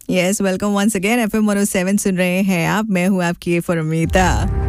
Yes, welcome once again. FM 107 सुन रहे हैं आप। मैं हूँ आपकी फरमीता।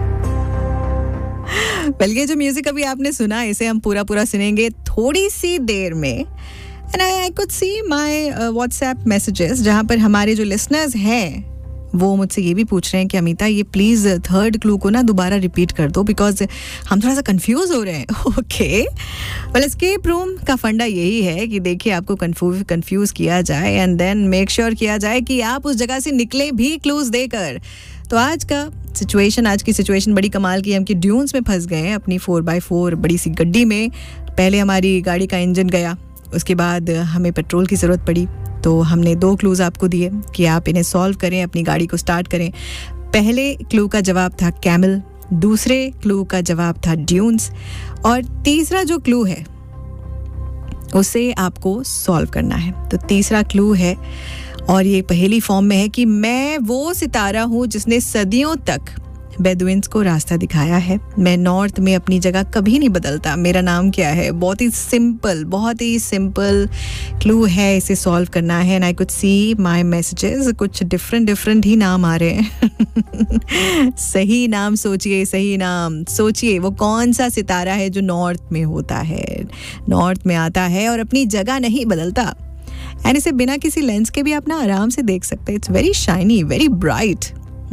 बल्कि जो म्यूजिक अभी आपने सुना, इसे हम पूरा सुनेंगे थोड़ी सी देर में। And I could see my WhatsApp messages, जहाँ पर हमारे जो लिसनर्स हैं वो मुझसे ये भी पूछ रहे हैं कि अमिता, ये प्लीज़ थर्ड क्लू को ना दोबारा रिपीट कर दो, बिकॉज हम थोड़ा सा कंफ्यूज हो रहे हैं। ओके, वेल, एस्केप रूम का फंडा यही है कि देखिए, आपको कंफ्यूज किया जाए एंड देन मेक श्योर किया जाए कि आप उस जगह से निकले भी क्लूज देकर। तो आज की सिचुएशन बड़ी कमाल की है। हम कि ड्यून्स में फंस गए हैं अपनी 4x4 बड़ी सी गड्डी में। पहले हमारी गाड़ी का इंजन गया, उसके बाद हमें पेट्रोल की ज़रूरत पड़ी। तो हमने 2 क्लूज़ आपको दिए कि आप इन्हें सॉल्व करें, अपनी गाड़ी को स्टार्ट करें। पहले क्लू का जवाब था कैमल, दूसरे क्लू का जवाब था ड्यून्स, और तीसरा जो क्लू है उसे आपको सॉल्व करना है। तो तीसरा क्लू है, और ये पहेली फॉर्म में है, कि मैं वो सितारा हूँ जिसने सदियों तक बेदुइन्स को रास्ता दिखाया है। मैं नॉर्थ में अपनी जगह कभी नहीं बदलता। मेरा नाम क्या है? बहुत ही सिंपल क्लू है, इसे सॉल्व करना है। And I could see my messages, कुछ डिफरेंट ही नाम आ रहे हैं। सही नाम सोचिए, वो कौन सा सितारा है जो नॉर्थ में होता है, नॉर्थ में आता है और अपनी जगह नहीं बदलता। एंड इसे बिना किसी लेंस के भी आप ना आराम से देख सकते हैं। It's very shiny, very bright.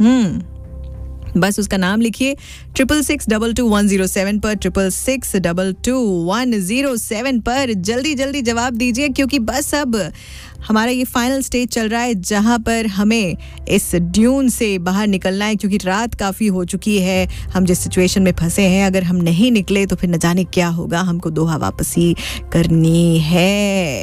बस उसका नाम लिखिए 66622107 पर, 66622107 पर। जल्दी जवाब दीजिए, क्योंकि बस अब हमारा ये फाइनल स्टेज चल रहा है, जहां पर हमें इस ड्यून से बाहर निकलना है, क्योंकि रात काफ़ी हो चुकी है। हम जिस सिचुएशन में फंसे हैं, अगर हम नहीं निकले तो फिर न जाने क्या होगा। हमको दोहा वापसी करनी है।